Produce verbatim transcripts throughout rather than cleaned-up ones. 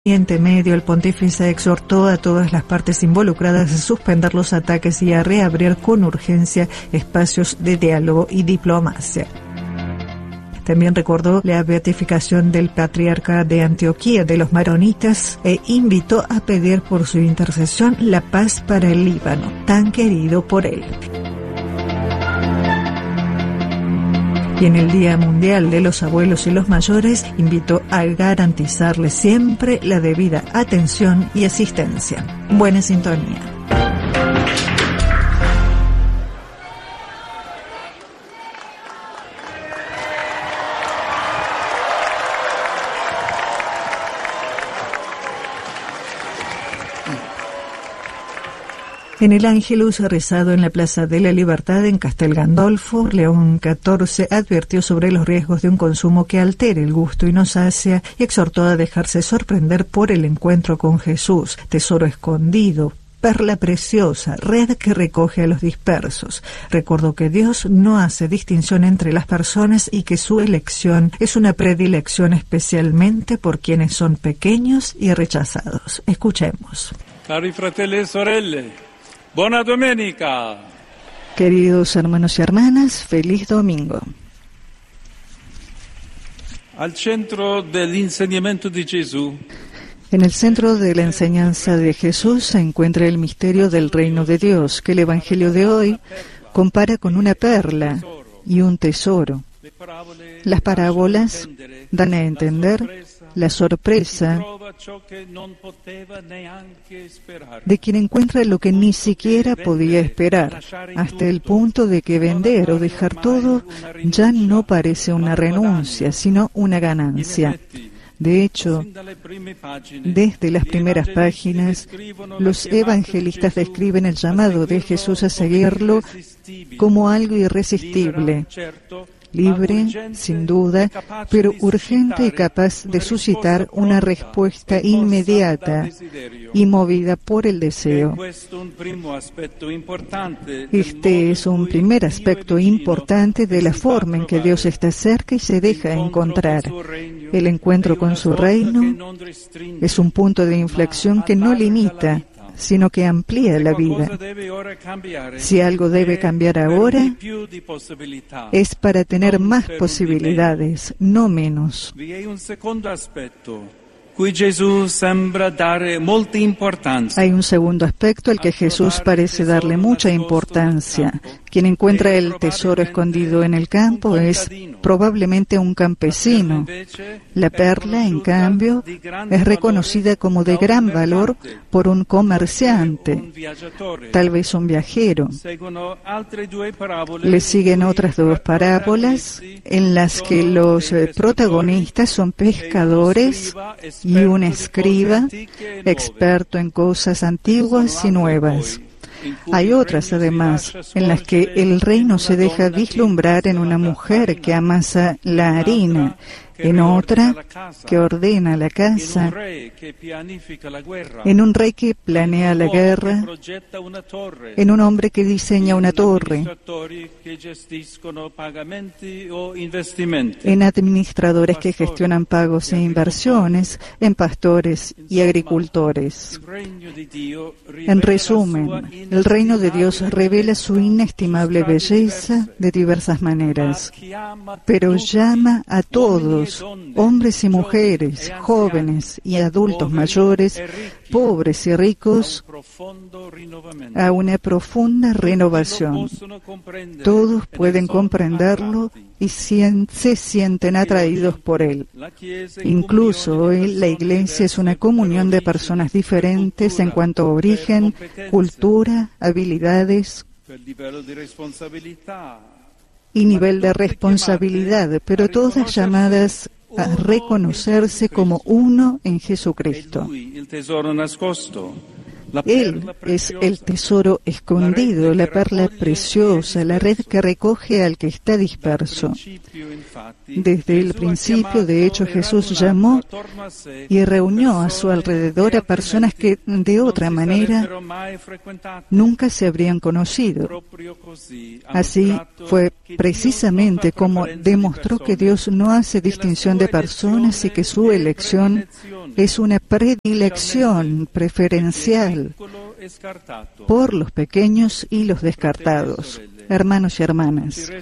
Oriente Medio, el pontífice exhortó a todas las partes involucradas a suspender los ataques y a reabrir con urgencia espacios de diálogo y diplomacia. También recordó la beatificación del patriarca de Antioquía de los maronitas e invitó a pedir por su intercesión la paz para el Líbano, tan querido por él. Y en el Día Mundial de los Abuelos y los Mayores, invitó a garantizarles siempre la debida atención y asistencia. Buena sintonía. En el Ángelus rezado en la Plaza de la Libertad en Castel Gandolfo, León catorce advirtió sobre los riesgos de un consumo que altere el gusto y nos sacia y exhortó a dejarse sorprender por el encuentro con Jesús, tesoro escondido, perla preciosa, red que recoge a los dispersos. Recordó que Dios no hace distinción entre las personas y que su elección es una predilección especialmente por quienes son pequeños y rechazados. Escuchemos. Cari fratelli e sorelle, buona domenica. Queridos hermanos y hermanas, feliz domingo. Al centro del enseñamiento de Jesús. En el centro de la enseñanza de Jesús se encuentra el misterio del reino de Dios, que el Evangelio de hoy compara con una perla y un tesoro. Las parábolas dan a entender la sorpresa de quien encuentra lo que ni siquiera podía esperar, hasta el punto de que vender o dejar todo ya no parece una renuncia, sino una ganancia. De hecho, desde las primeras páginas, los evangelistas describen el llamado de Jesús a seguirlo como algo irresistible, libre, sin duda, pero urgente y capaz de suscitar una respuesta inmediata y movida por el deseo. Este es un primer aspecto importante de la forma en que Dios está cerca y se deja encontrar. El encuentro con su reino es un punto de inflexión que no limita, sino que amplía la vida. Si algo debe cambiar ahora, es para tener más posibilidades, no menos. Hay un segundo aspecto al que Jesús parece darle mucha importancia. Quien encuentra el tesoro escondido en el campo es probablemente un campesino. La perla, en cambio, es reconocida como de gran valor por un comerciante, tal vez un viajero. Le siguen otras dos parábolas en las que los protagonistas son pescadores y un escriba, experto en cosas antiguas y nuevas. Hay otras, además, en las que el reino se deja vislumbrar en una mujer que amasa la harina, en otra que ordena la casa, en un rey que planea la guerra, en un hombre que diseña una torre, en administradores que gestionan pagos e inversiones, en pastores y agricultores. En resumen, el reino de Dios revela su inestimable belleza de diversas maneras, pero llama a todos, hombres y mujeres, jóvenes y adultos mayores, pobres y ricos, a una profunda renovación. Todos pueden comprenderlo y se sienten atraídos por él. Incluso hoy la Iglesia es una comunión de personas diferentes en cuanto a origen, cultura, habilidades y nivel de responsabilidad, pero todas llamadas a reconocerse como uno en Jesucristo. Él es el tesoro escondido, la perla preciosa, la red que recoge al que está disperso. Desde el principio, de hecho, Jesús llamó y reunió a su alrededor a personas que, de otra manera, nunca se habrían conocido. Así fue precisamente como demostró que Dios no hace distinción de personas y que su elección es una predilección preferencial por los pequeños y los descartados. Hermanos y hermanas,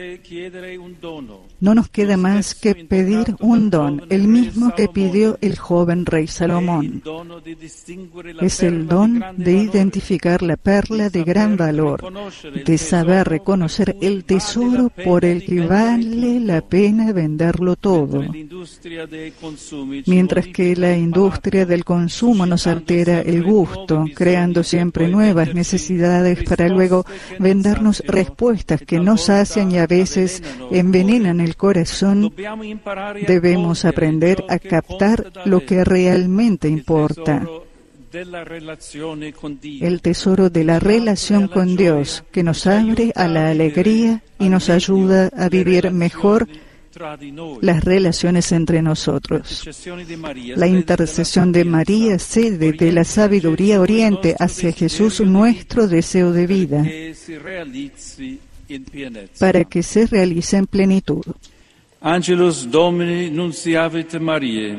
no nos queda más que pedir un don, el mismo que pidió el joven rey Salomón. Es el don de identificar la perla de gran valor, de saber reconocer el tesoro por el que vale la pena venderlo todo. Mientras que la industria del consumo nos altera el gusto, creando siempre nuevas necesidades para luego vendernos respuestas que nos sacian y a veces envenenan el corazón, debemos aprender a captar lo que realmente importa. El tesoro de la relación con Dios, que nos abre a la alegría y nos ayuda a vivir mejor las relaciones entre nosotros. La intercesión de María, sede de la sabiduría, oriente hacia Jesús nuestro deseo de vida, para que se realice en plenitud. Angelus Domini nunciavit Mariae.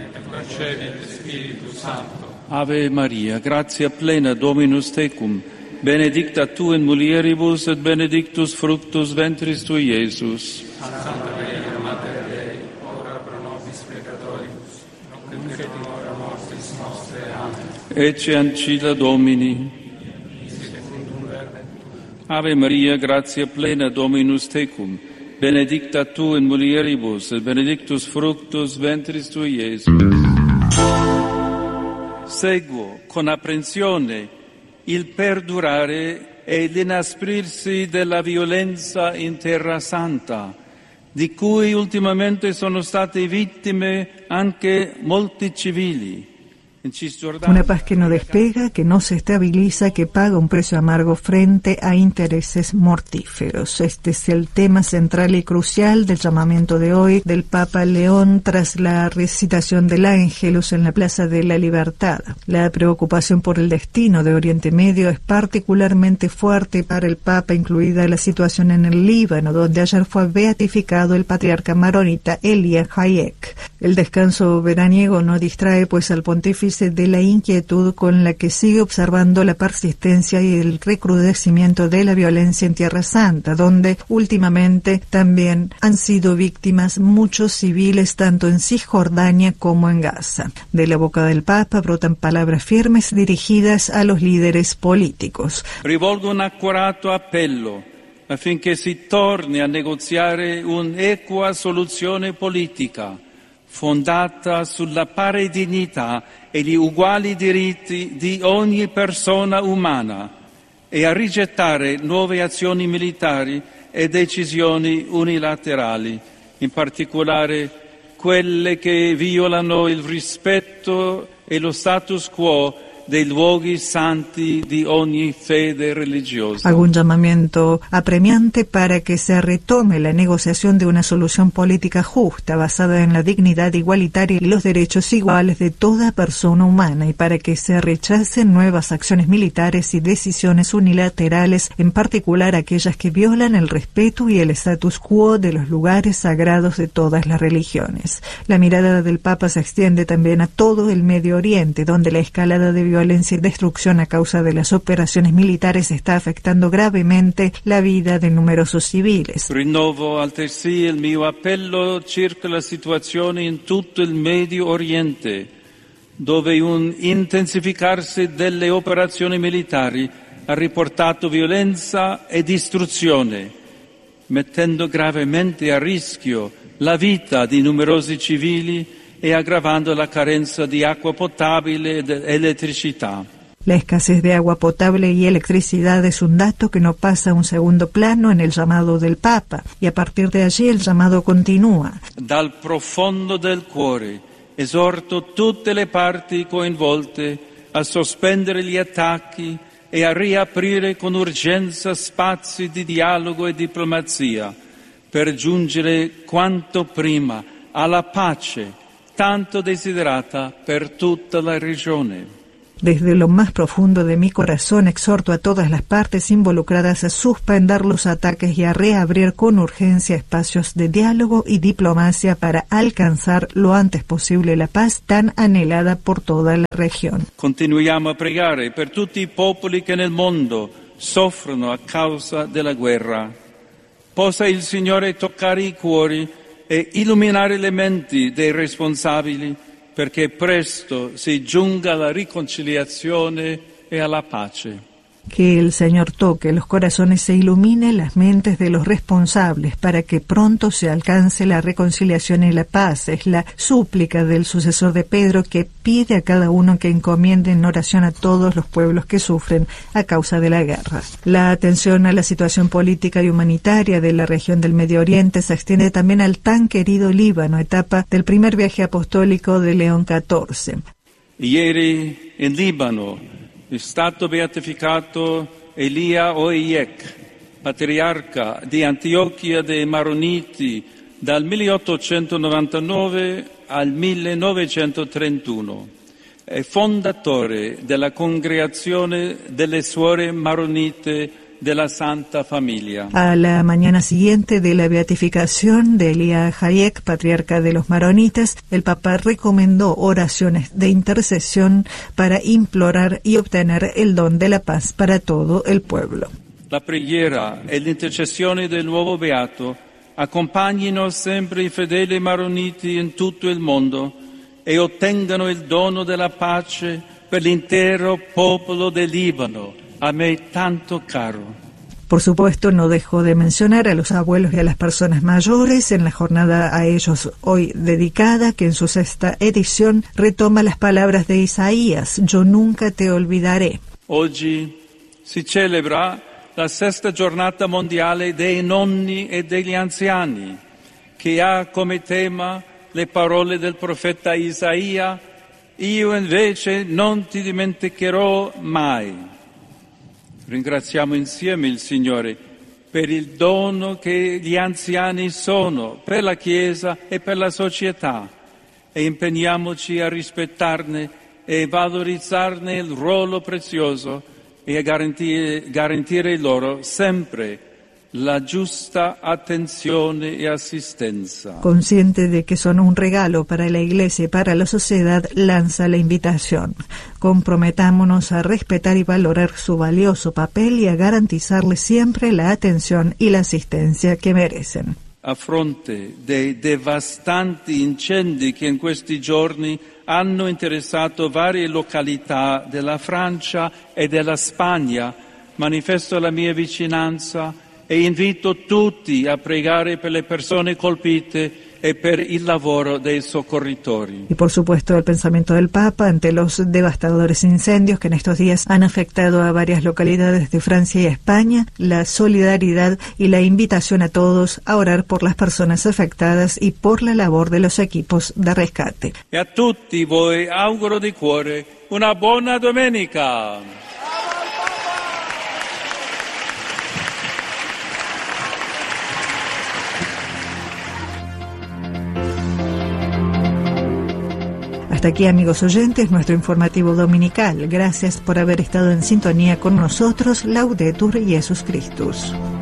Ave Maria, gratia plena Dominus tecum, benedicta tu in mulieribus et benedictus fructus ventris tui, Iesus. Santa Maria, Mater Dei, ora pro nobis peccatoribus, nunc et in hora mortis nostre. Amen. Ecce ancilla Domini. Ave Maria, gratia plena Dominus tecum, benedicta tu in mulieribus et benedictus fructus ventris tui, Iesus. Seguo con apprensione il perdurare e l'inasprirsi della violenza in Terra Santa, di cui ultimamente sono state vittime anche molti civili. Una paz que no despega, que no se estabiliza, que paga un precio amargo frente a intereses mortíferos. Este es el tema central y crucial del llamamiento de hoy del Papa León tras la recitación del Ángelus en la Plaza de la Libertad. La preocupación por el destino de Oriente Medio es particularmente fuerte para el Papa, incluida la situación en el Líbano, donde ayer fue beatificado el patriarca maronita Elia Hayek. El descanso veraniego no distrae pues al pontífice de la inquietud con la que sigue observando la persistencia y el recrudecimiento de la violencia en Tierra Santa, donde últimamente también han sido víctimas muchos civiles tanto en Cisjordania como en Gaza. De la boca del Papa brotan palabras firmes dirigidas a los líderes políticos. Rivolgo un accurato appello affinché si torni a negoziare un'equa soluzione politica fondata sulla pari dignità e gli uguali diritti di ogni persona umana e a rigettare nuove azioni militari e decisioni unilaterali, in particolare quelle che violano il rispetto e lo status quo dei luoghi santi di ogni fede religiosa. Hago un llamamiento apremiante para que se retome la negociación de una solución política justa, basada en la dignidad igualitaria y los derechos iguales de toda persona humana, y para que se rechacen nuevas acciones militares y decisiones unilaterales, en particular aquellas que violan el respeto y el status quo de los lugares sagrados de todas las religiones. La mirada del Papa se extiende también a todo el Medio Oriente, donde la escalada de violencia y destrucción a causa de las operaciones militares está afectando gravemente la vida de numerosos civiles. Rinnovo altresì il mio appello circa la situazione in tutto il Medio Oriente, dove un intensificarsi delle operazioni militari ha riportato violenza e distruzione, mettendo gravemente a rischio la vita di numerosi civili e aggravando la carenza di acqua potabile ed elettricità. La escasez de agua potable y electricidad es un dato que no pasa a un segundo plano en el llamado del Papa, y a partir de allí el llamado continúa. Dal profondo del cuore esorto tutte le parti coinvolte a sospendere gli attacchi e a riaprire con urgenza spazi di dialogo e diplomazia per giungere quanto prima alla pace tanto desiderata per tutta la regione. Desde lo más profundo de mi corazón exhorto a todas las partes involucradas a suspender los ataques y a reabrir con urgencia espacios de diálogo y diplomacia para alcanzar lo antes posible la paz tan anhelada por toda la región. Continuiamo a pregare per tutti i popoli che nel mondo soffrono a causa della guerra. Possa il Signore toccare i cuori e illuminare le menti dei responsabili, perché presto si giunga alla riconciliazione e alla pace. Que el Señor toque los corazones e ilumine las mentes de los responsables para que pronto se alcance la reconciliación y la paz. Es la súplica del sucesor de Pedro, que pide a cada uno que encomiende en oración a todos los pueblos que sufren a causa de la guerra. La atención a la situación política y humanitaria de la región del Medio Oriente se extiende también al tan querido Líbano, etapa del primer viaje apostólico de León catorce. Ieri in Libano è stato beatificato Elia Oeyek, patriarca di Antiochia dei Maroniti dal milleottocentonovantanove al millenovecentotrentuno. È fondatore della Congregazione delle Suore Maronite de la Santa Familia. A la mañana siguiente de la beatificación de Elia Hayek, patriarca de los maronitas, el Papa recomendó oraciones de intercesión para implorar y obtener el don de la paz para todo el pueblo. La preghiera e l'intercessione del nuovo beato accompagnino sempre i fedeli maroniti in tutto il mondo e ottengano il dono della pace per l'intero popolo del Libano, a me tanto caro. Por supuesto, no dejo de mencionar a los abuelos y a las personas mayores en la jornada a ellos hoy dedicada, que en su sexta edición retoma las palabras de Isaías: yo nunca te olvidaré. Oggi si celebra la sesta giornata mondiale dei nonni e degli anziani, che ha come tema le parole del profeta Isaia: io invece non ti dimenticherò mai. Ringraziamo insieme il Signore per il dono che gli anziani sono per la Chiesa e per la società e impegniamoci a rispettarne e valorizzarne il ruolo prezioso e a garantire, garantire loro sempre la giusta attenzione e assistenza. Consciente de que son un regalo para la Iglesia y para la sociedad, lanza la invitación. Comprometámonos a respetar y valorar su valioso papel y a garantizarles siempre la atención y la asistencia que merecen. A fronte dei devastanti incendi che in questi giorni hanno interessato varie località della Francia e della Spagna, manifesto la mia vicinanza e invito tutti a pregare per le persone colpite e per il lavoro dei soccorritori. Y por supuesto el pensamiento del Papa ante los devastadores incendios que en estos días han afectado a varias localidades de Francia y España, la solidaridad y la invitación a todos a orar por las personas afectadas y por la labor de los equipos de rescate. E a tutti voi auguro di cuore una buona domenica. Hasta aquí, amigos oyentes, nuestro informativo dominical. Gracias por haber estado en sintonía con nosotros. Laudetur Jesus Christus.